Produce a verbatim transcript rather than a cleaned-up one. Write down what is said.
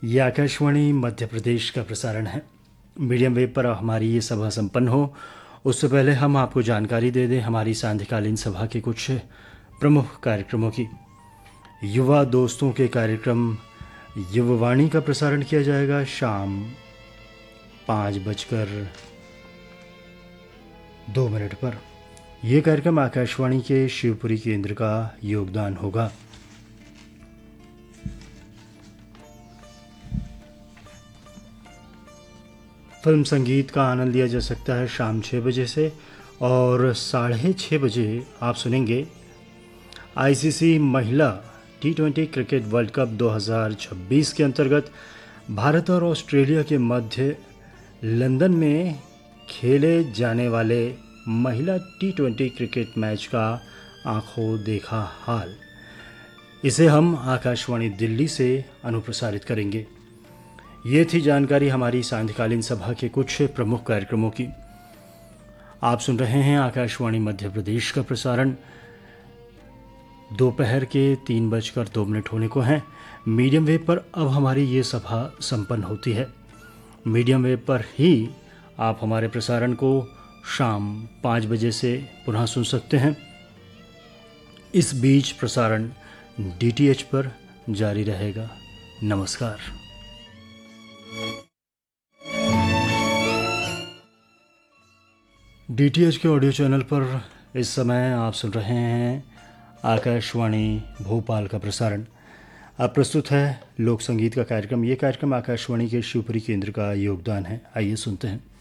ये आकाशवाणी मध्य प्रदेश का प्रसारण है। मीडियम वेव पर हमारी ये सभा संपन्न हो उससे पहले हम आपको जानकारी दे दें हमारी सांध्यकालीन सभा के कुछ प्रमुख कार्यक्रमों की। युवा दोस्तों के कार्यक्रम युववाणी का प्रसारण किया जाएगा शाम पाँच बजकर दो मिनट पर। यह कार्यक्रम आकाशवाणी के शिवपुरी केंद्र का योगदान होगा। फिल्म संगीत का आनंद लिया जा सकता है शाम छः बजे से और साढ़े छः बजे आप सुनेंगे आईसीसी महिला T twenty cricket world cup दो हज़ार छब्बीस के अंतर्गत भारत और ऑस्ट्रेलिया के मध्य लंदन में खेले जाने वाले महिला टी ट्वेंटी क्रिकेट मैच का आंखों देखा हाल। इसे हम आकाशवाणी दिल्ली से अनुप्रसारित करेंगे। ये थी जानकारी हमारी सांध्यकालीन सभा के कुछ प्रमुख कार्यक्रमों की। आप सुन रहे हैं आकाशवाणी मध्य प्रदेश का प्रसारण। दोपहर के तीन बजकर दो मिनट होने को हैं। मीडियम वेव पर अब हमारी ये सभा संपन्न होती है। मीडियम वेव पर ही आप हमारे प्रसारण को शाम पाँच बजे से पुनः सुन सकते हैं। इस बीच प्रसारण डीटीएच पर जारी रहेगा। नमस्कार। डीटीएच के ऑडियो चैनल पर इस समय आप सुन रहे हैं आकाशवाणी भोपाल का प्रसारण। अब प्रस्तुत है लोक संगीत का कार्यक्रम। ये कार्यक्रम आकाशवाणी के शिवपुरी केंद्र का योगदान है। आइए सुनते हैं।